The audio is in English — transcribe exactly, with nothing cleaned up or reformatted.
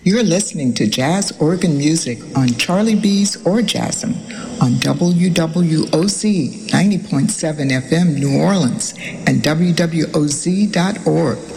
You're listening to Jazz Organ Music on Charlie B's Orgasm on W W O Z ninety point seven F M New Orleans and W W O Z dot org.